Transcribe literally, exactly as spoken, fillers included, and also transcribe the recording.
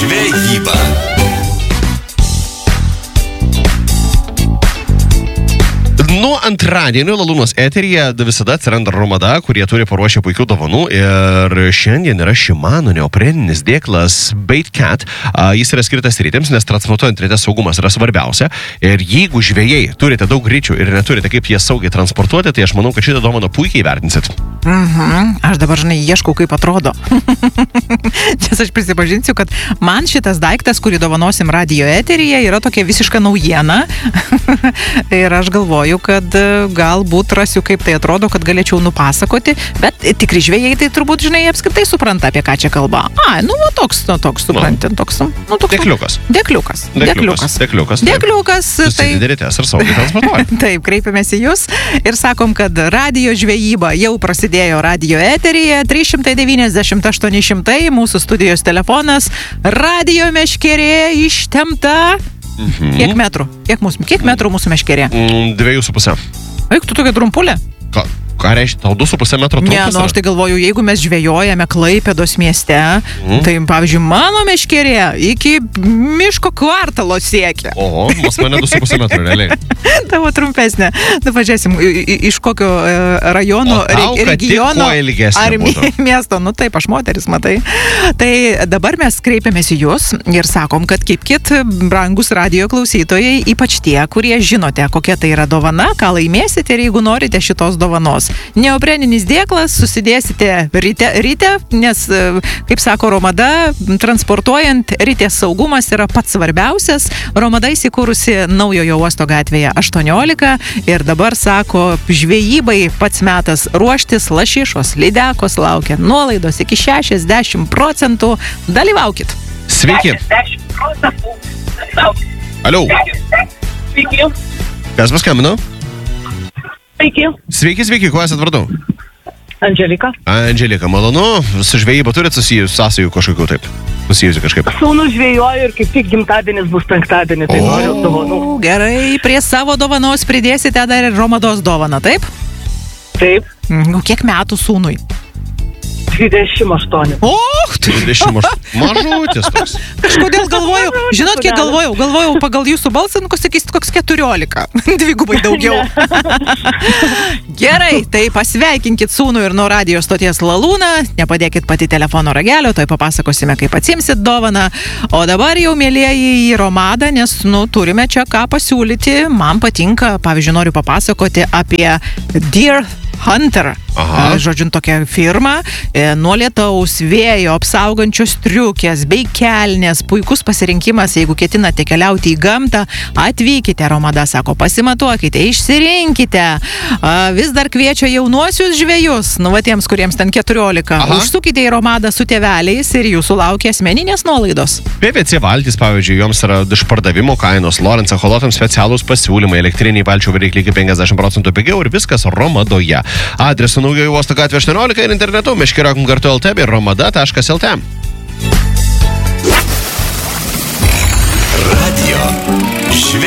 žvejyba. Nuo antradienio Lalūnos eteryje visada atsiranda Romada, kurie turi paruošę puikių dovanų ir šiandien yra Shimano neopreninis dėklas Baitcat. Jis yra skirtas rytėms, nes transportuojant ryte saugumas yra svarbiausia. Ir jeigu žvejai turite daug greičių ir neturite kaip jie saugiai transportuoti, tai aš manau, kad šitą dovaną puikiai vertinsit. Mhm. Aš dabar, žinai, ieškau, kaip atrodo. Nes aš prisipažinsiu, kad man šitas daiktas, kurį dovanosim radio eteryje, yra tokia visiška naujiena. Ir aš galvoju, kad galbūt rasiu, kaip tai atrodo, kad galėčiau nupasakoti, bet tikri žvejai tai turbūt, žinai, apskritai supranta, apie ką čia kalba. A, nu, va, toks, nu, toks, supranti, toks, nu, toks. Dekliukas. Dekliukas. Dekliukas. Dekliukas. Dekliukas. Susidėrėtės ir saugiai transportuoja. Taip, kreipiamės į jūs ir sakom, kad radio žvejyba jau prasidėjo radio eteryje, trys šimtai devyniasdešimt aštuoni šimtai, mūsų studijos telefonas, radio meškerė ištemta. Mhm. Kiek metrų? Kiek, mūsų, kiek metrų mūsų meškerė? Mm, dviejų su pusė. Eik, tu tokia trumpulė? Ką, ką reiškia? Tau du su pusė metro trumpas? Ne, nu aš tai galvoju, jeigu mes žvejojame Klaipėdos mieste, mm. tai, pavyzdžiui, mano meškerė iki miško kvartalo siekia. Oho, mas mane du su pusė metro, realiai. Tavo trumpesnė. Nu, pažiūrėsim, iš kokio rajono, tau, regiono ar būtų. miesto. Nu taip, aš moteris, matai. Tai dabar mes kreipiamės į jūs ir sakom, kad kipkit, brangus radio klausytojai, ypač tie, kurie žinote, kokia tai yra dovana, ką laimėsite ir jeigu norite šitos dovanos. Neopreninis dėklas susidėsite ryte, ryte, nes, kaip sako Romada, transportuojant rytės saugumas yra pats svarbiausias. Romada įsikūrusi Naujojo uosto gatvėje aštuoniolika ir dabar sako, žvejybai pats metas ruoštis, lašišos, lydekos laukia nuolaidos iki šešiasdešimt procentų. Dalyvaukit. Sveiki. Aliau. Sveiki. Kas paskambino? Sveiki. Sveiki, sveiki, kuo esat vardu? Andželika. Andželika, malonu. Su žvejyba turit susijus sąsajų kažkokių taip? Susijusi kažkaip. Sūnų žvėjoju ir kaip tik gimtadienis bus penktadienį, tai noriu dovanų. Gerai, prie savo dovanos pridėsite dar ir Romados dovaną, taip? Taip. Nu, kiek metų sūnui? dvidešimt aštuoni. O, dvidešimt aštuoni. Mažutis toks. Kažkodėl galvojau, žinot, kiek galvojau, galvojau pagal jūsų balsą, nu, sakysit, koks keturiolika. Dvigubai daugiau. Gerai, tai pasveikinkit sūnų ir nuo radio stoties Lalūną, nepadėkit pati telefono ragelio, tai papasakosime, kaip atsimsit dovaną. O dabar jau, mėlieji, į Romadą, nes, nu, turime čia ką pasiūlyti. Man patinka, pavyzdžiui, noriu papasakoti apie Deer Hunter. Aha. Žodžiu, tokia firma, e, nuo lietaus, vėjo, apsaugančios triukės bei kelnės, puikus pasirinkimas, jeigu ketinate keliauti į gamtą, atvykite, Romada sako, pasimatuokite, išsirinkite. A, vis dar kviečia jaunuosius žvejus, nu va tiems, kuriems ten keturiolika. Aha. Užsukite į Romadą su tėveliais ir jūsų laukia asmeninės nuolaidos. P V C valtis, pavyzdžiui, joms yra iš pardavimo kainos, Lorenz echolotams specialūs pasiūlymai, elektriniai valčių varikliai iki penkiasdešimt procentų pigiau ir viskas Romadoje. Adresu Naujojo uosto gatvė aštuoniolika ir internetu meškeriokim kartu lt bei romada taškas lt. Radio